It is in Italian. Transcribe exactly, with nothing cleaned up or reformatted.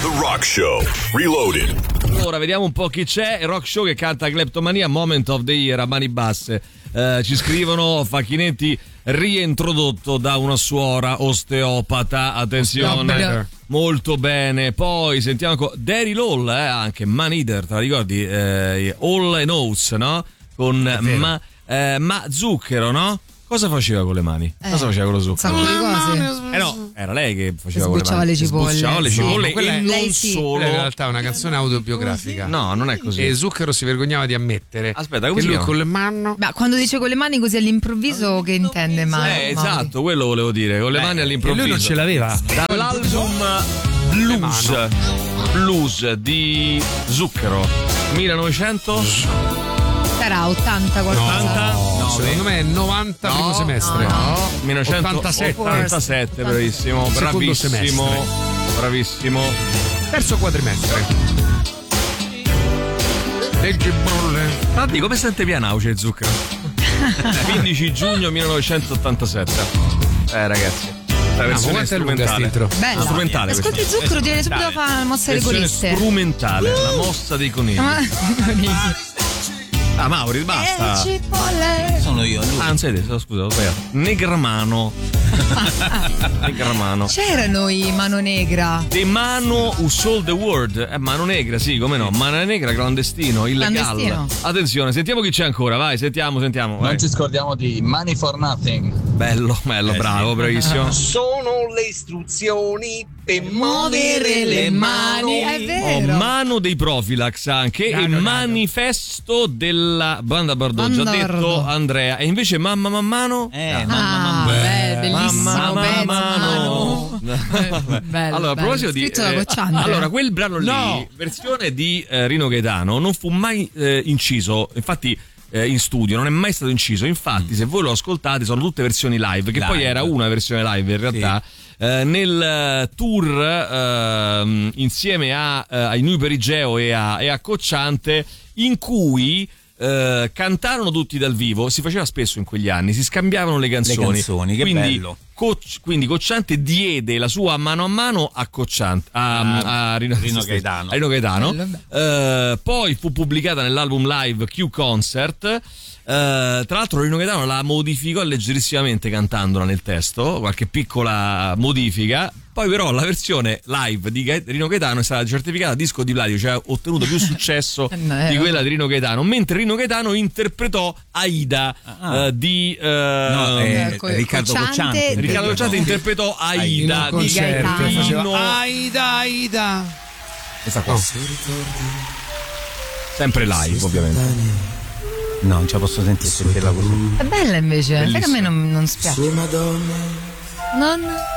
The Rock Show Reloaded. Allora vediamo un po' chi c'è. Il Rock Show che canta Kleptomania, Moment of the Year a mani basse. Eh, ci scrivono Facchinetti riintrodotto da una suora osteopata. Attenzione, molto bene. Poi sentiamo co- Daryl Hall, eh, anche Man Eater, te la ricordi? Eh, All and Oates, no? Con ma, eh, ma Zucchero, no? Cosa faceva con le mani? Eh, Cosa faceva con lo zucchero? Un sacco di cose. Eh no, era lei che faceva con le Sbucciava mani. le cipolle. Sbucciava le Sì. cipolle No, e è- non lei sì. solo. Quella in realtà è una canzone autobiografica. No, non è così. E Zucchero si vergognava di ammettere Aspetta, come che si lui chiama? con le mani. Ma quando dice con le mani così all'improvviso, che intende? Ma Eh, esatto, quello volevo dire, con le mani E all'improvviso. lui non ce l'aveva. Dall'album Blues Blues di Zucchero millenovecento sarà ottanta qualcosa. ottanta? No, secondo me è novanta primo semestre. No, millenovecentottantasette. ottantasette. Bravissimo, Secondo bravissimo, semestre. bravissimo. Terzo quadrimestre. Leggi bolle. Infatti, come sente Pianauce Zucchero? quindici giugno millenovecentottantasette. Eh ragazzi, la versione quanto è lunga strumentale. sta intro? Bella. Strumentale questa. Ascolti Zucchero, ti viene subito da fare la mossa delle Versione coriste. strumentale, la mossa dei conigli. Ah, Mauri, basta. Eh, cipolle. Sono io, lui. Ah, non sei te, scusa, ho sbagliato. Negramano. Negramano. C'erano i Mano Negra. The Mano Who Sold the World. Eh, Mano Negra, sì, come no. Mano Negra, clandestino, illegale. Clandestino. Attenzione, sentiamo chi c'è ancora, vai, sentiamo, sentiamo. Vai. Non ci scordiamo di Money for Nothing. Bello, bello, Eh, bravo, sì. bravissimo. Sono le istruzioni per Muovere le mani. È Oh, vero. mano dei Profilax anche Nano, e nano. manifesto della Banda Bardot, già Banda detto Bardot. Andrea. E invece mamma man mano Eh, Ah, mamma, mamma. beh, bellissimo Mamma pezzo, mano. Mano. Bello, Allora, a proposito bello. di Scritto da eh, Cocciante. allora, quel brano lì, No. versione di eh, Rino Gaetano, non fu mai eh, inciso, infatti eh, in studio, non è mai stato inciso. Infatti, se voi lo ascoltate, sono tutte versioni live, che Live. poi era una versione live in realtà. Eh, nel eh, tour eh, insieme a, eh, ai New Perigeo e a, e a Cocciante, in cui eh, cantarono tutti dal vivo. Si faceva spesso in quegli anni, si scambiavano le canzoni, Le canzoni, che quindi, bello. Coc- quindi Cocciante diede la sua mano a mano a Cocciante, a, Ah, a Rino, Rino Gaetano. a Rino Gaetano. Bello, Eh, poi fu pubblicata nell'album live Q Concert. Eh, tra l'altro Rino Gaetano la modificò leggerissimamente cantandola nel testo, qualche piccola modifica. Poi però la versione live di Ga- Rino Gaetano è stata certificata disco di platino, cioè ha ottenuto più successo Eh, no, eh, di no. quella di Rino Gaetano, mentre Rino Gaetano interpretò Aida Ah. eh, di eh, No, eh, Ecco, Riccardo Cocciante- Cocciante. Riccardo Cocciante No. interpretò Aida In un di concerto Gaetano. faceva Aida, Aida. questa qua. Sempre live, ovviamente. No, non ce la posso sentire sentirla così. È bella invece. Sai che a me non, non spiace. Sue Madonne Non